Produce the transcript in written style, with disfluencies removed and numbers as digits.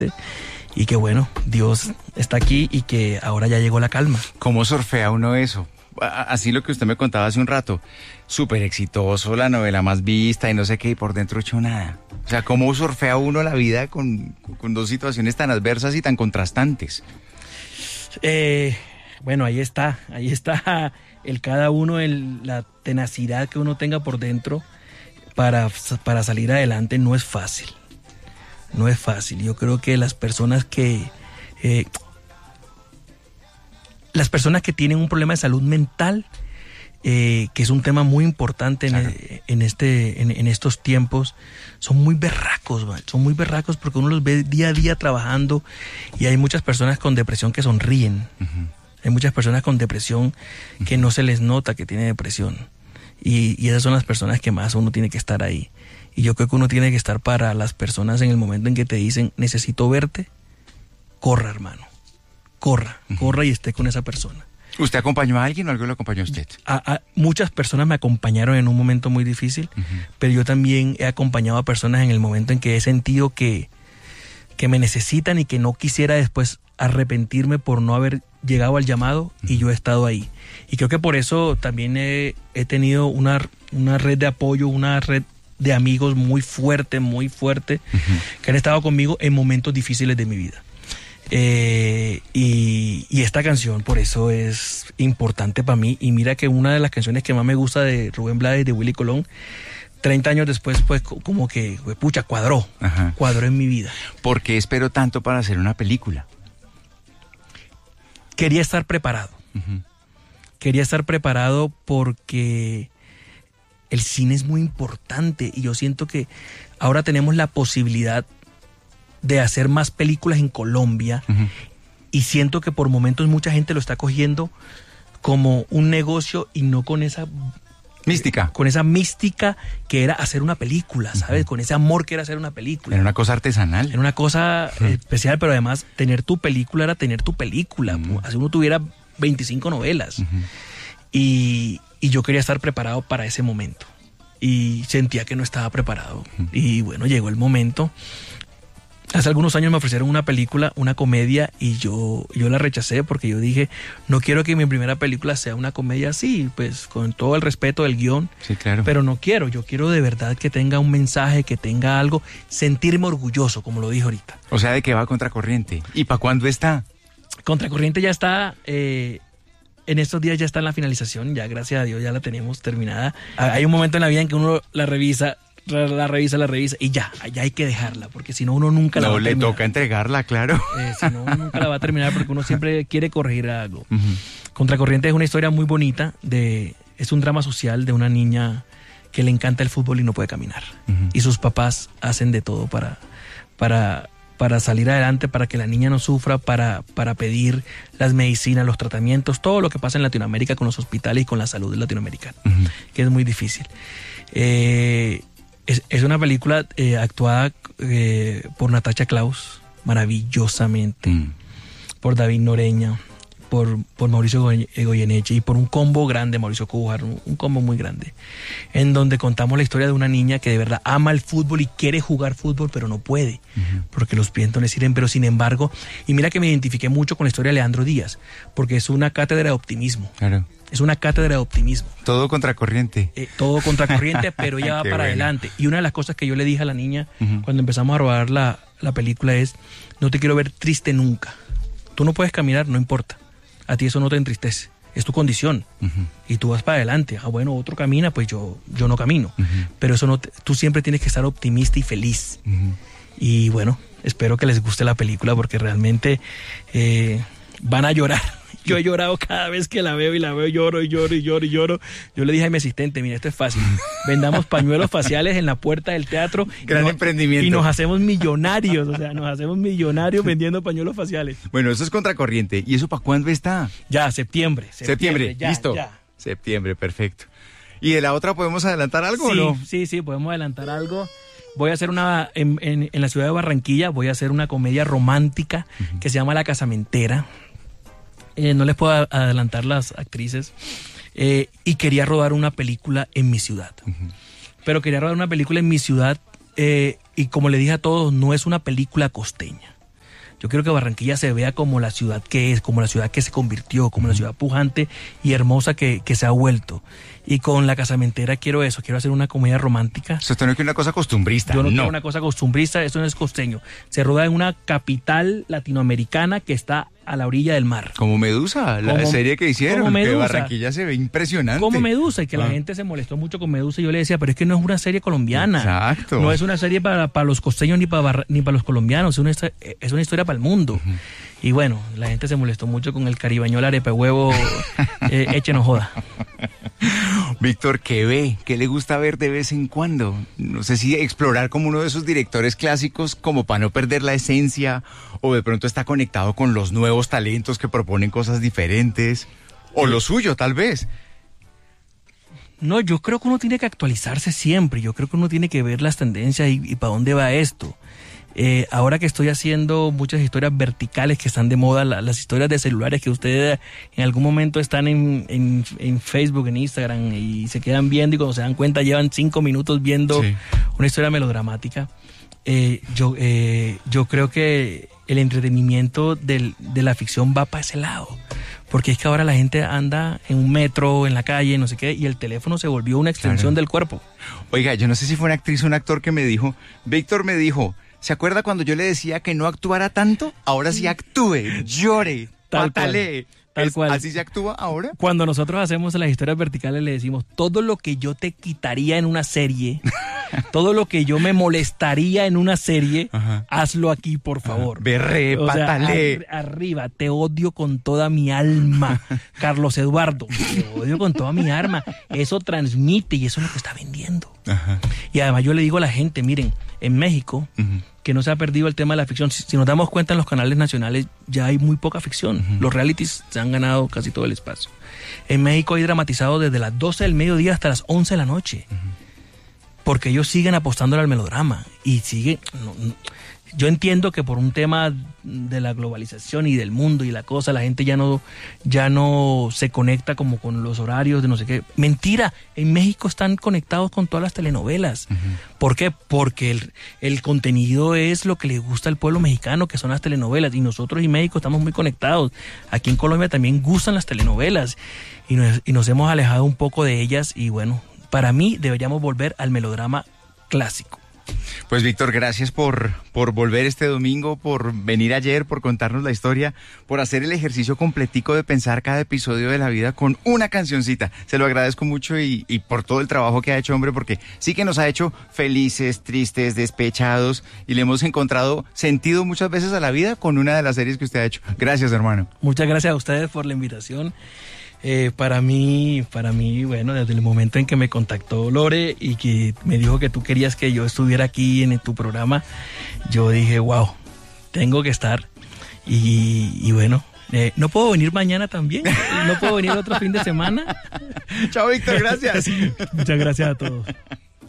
y que bueno, Dios está aquí y que ahora ya llegó la calma. ¿Cómo surfea uno eso? Así lo que usted me contaba hace un rato, súper exitoso, la novela más vista y no sé qué, y por dentro hecho nada. O sea, ¿cómo surfea uno la vida con dos situaciones tan adversas y tan contrastantes? Bueno, ahí está el cada uno, la tenacidad que uno tenga por dentro para salir adelante. No es fácil, no es fácil. Yo creo que las personas que tienen un problema de salud mental, que es un tema muy importante en estos tiempos, son muy berracos, man. Son muy berracos porque uno los ve día a día trabajando, y hay muchas personas con depresión que sonríen. Uh-huh. Hay muchas personas con depresión que no se les nota que tienen depresión, y esas son las personas que más uno tiene que estar ahí. Y yo creo que uno tiene que estar para las personas en el momento en que te dicen necesito verte. Corra, hermano, corra y esté con esa persona. ¿Usted acompañó a alguien o algo lo acompañó a usted? Muchas personas me acompañaron en un momento muy difícil, pero yo también he acompañado a personas en el momento en que he sentido que me necesitan y que no quisiera después arrepentirme por no haber llegado al llamado, y yo he estado ahí. Y creo que por eso también he tenido una red de apoyo, una red de amigos muy fuerte, que han estado conmigo en momentos difíciles de mi vida. Y esta canción por eso es importante para mí. Y mira que una de las canciones que más me gusta de Rubén Blades y de Willy Colón, 30 años después, pues como que, pucha, cuadró en mi vida. ¿Por qué espero tanto para hacer una película? Quería estar preparado. Quería estar preparado porque el cine es muy importante, y yo siento que ahora tenemos la posibilidad de hacer más películas en Colombia, y siento que por momentos mucha gente lo está cogiendo como un negocio y no con esa mística. Con esa mística que era hacer una película, ¿sabes? Con ese amor que era hacer una película. Era una cosa artesanal. Era una cosa especial, pero además tener tu película era tener tu película. Así uno tuviera 25 novelas. Y yo quería estar preparado para ese momento. Y sentía que no estaba preparado. Y bueno, llegó el momento. Hace algunos años me ofrecieron una película, una comedia, y yo la rechacé porque yo dije, no quiero que mi primera película sea una comedia así, pues con todo el respeto del guión. Sí, claro. Pero no quiero, yo quiero de verdad que tenga un mensaje, que tenga algo, sentirme orgulloso, como lo dije ahorita. O sea, ¿de qué va Contracorriente? ¿Y para cuándo está? Contracorriente ya está, en estos días ya está en la finalización, ya gracias a Dios ya la tenemos terminada. Hay un momento en la vida en que uno la revisa y ya hay que dejarla, porque si no uno nunca la va a terminar. No, le toca entregarla, claro. Si no, uno nunca la va a terminar, porque uno siempre quiere corregir algo. Contracorriente es una historia muy bonita, es un drama social de una niña que le encanta el fútbol y no puede caminar. Y sus papás hacen de todo para salir adelante, para que la niña no sufra, para pedir las medicinas, los tratamientos, todo lo que pasa en Latinoamérica con los hospitales y con la salud latinoamericana, que es muy difícil. Es una película actuada por Natasha Klaus, maravillosamente, por David Noreña, por Mauricio Goyeneche, y por un combo grande, Mauricio Cújar, un combo muy grande, en donde contamos la historia de una niña que de verdad ama el fútbol y quiere jugar fútbol, pero no puede, porque los pies no le sirven. Pero sin embargo, y mira que me identifiqué mucho con la historia de Leandro Díaz, porque es una cátedra de optimismo. Claro. Es una cátedra de optimismo. Todo contracorriente. Todo contracorriente, pero ella va para adelante. Y una de las cosas que yo le dije a la niña cuando empezamos a rodar la película es, no te quiero ver triste nunca. Tú no puedes caminar, no importa. A ti eso no te entristece. Es tu condición. Y tú vas para adelante. Bueno, otro camina, pues yo no camino. Pero eso no tú siempre tienes que estar optimista y feliz. Y bueno, espero que les guste la película, porque realmente van a llorar. Yo he llorado cada vez que la veo, lloro. Yo le dije a mi asistente, mira, esto es fácil. Vendamos pañuelos faciales en la puerta del teatro. Gran emprendimiento. Y nos hacemos millonarios, vendiendo pañuelos faciales. Bueno, eso es Contracorriente. ¿Y eso para cuándo está? Ya, septiembre. Ya, listo. Ya. Septiembre, perfecto. ¿Y de la otra podemos adelantar algo o no? Sí, podemos adelantar algo. Voy a hacer en la ciudad de Barranquilla, voy a hacer una comedia romántica que se llama La Casamentera. No les puedo adelantar las actrices, y quería rodar una película en mi ciudad. Pero quería rodar una película en mi ciudad, y como le dije a todos, no es una película costeña. Yo quiero que Barranquilla se vea como la ciudad que es, como la ciudad que se convirtió, como la ciudad pujante y hermosa que se ha vuelto. Y con La Casamentera quiero eso, quiero hacer una comedia romántica. Esto no es que una cosa costumbrista. Yo no quiero una cosa costumbrista, eso no es costeño. Se roda en una capital latinoamericana que está a la orilla del mar. Como Medusa, la serie que hicieron, que Barranquilla se ve impresionante. Como Medusa, y que la gente se molestó mucho con Medusa, y yo le decía, pero es que no es una serie colombiana. Exacto. No es una serie para los costeños ni para los colombianos, es una historia para el mundo. Uh-huh. Y bueno, la gente se molestó mucho con el caribañol arepa huevo, échenos joda. Víctor, ¿qué ve? ¿Qué le gusta ver de vez en cuando? No sé si explorar como uno de esos directores clásicos como para no perder la esencia, o de pronto está conectado con los nuevos talentos que proponen cosas diferentes, o lo suyo tal vez. No, yo creo que uno tiene que actualizarse siempre, yo creo que uno tiene que ver las tendencias y para dónde va esto. Ahora que estoy haciendo muchas historias verticales que están de moda, las historias de celulares que ustedes en algún momento están en Facebook, en Instagram, y se quedan viendo y cuando se dan cuenta llevan 5 minutos viendo una historia melodramática. Yo creo que el entretenimiento de la ficción va para ese lado, porque es que ahora la gente anda en un metro, en la calle, no sé qué, y el teléfono se volvió una extensión del cuerpo. Oiga, yo no sé si fue una actriz o un actor que me dijo, Víctor me dijo, ¿se acuerda cuando yo le decía que no actuara tanto? Ahora sí actúe, llore, patalee. Tal cual. ¿Así se actúa ahora? Cuando nosotros hacemos las historias verticales le decimos, todo lo que yo te quitaría en una serie, todo lo que yo me molestaría en una serie, hazlo aquí, por favor. Berré, patalee. Arriba, te odio con toda mi alma, Carlos Eduardo, te odio con toda mi alma. Eso transmite y eso es lo que está vendiendo. Ajá. Y además yo le digo a la gente, miren, en México, que no se ha perdido el tema de la ficción. Si nos damos cuenta, en los canales nacionales ya hay muy poca ficción. Los realities se han ganado casi todo el espacio. En México hay dramatizado desde las 12 del mediodía hasta las 11 de la noche. Porque ellos siguen apostándole al melodrama. Y siguen... Yo entiendo que por un tema de la globalización y del mundo y la cosa, la gente ya no se conecta como con los horarios de no sé qué. Mentira, en México están conectados con todas las telenovelas. ¿Por qué? Porque el contenido es lo que le gusta al pueblo mexicano, que son las telenovelas. Y nosotros y México estamos muy conectados. Aquí en Colombia también gustan las telenovelas. Y nos hemos alejado un poco de ellas. Y bueno, para mí deberíamos volver al melodrama clásico. Pues Víctor, gracias por volver este domingo, por venir ayer, por contarnos la historia, por hacer el ejercicio completico de pensar cada episodio de la vida con una cancioncita. Se lo agradezco mucho y por todo el trabajo que ha hecho, hombre, porque sí que nos ha hecho felices, tristes, despechados, y le hemos encontrado sentido muchas veces a la vida con una de las series que usted ha hecho. Gracias, hermano. Muchas gracias a ustedes por la invitación. Para mí, bueno, desde el momento en que me contactó Lore y que me dijo que tú querías que yo estuviera aquí en tu programa, yo dije, wow, tengo que estar. Y bueno, ¿no puedo venir mañana también? ¿No puedo venir otro fin de semana? Chao, Víctor, gracias. Muchas gracias a todos.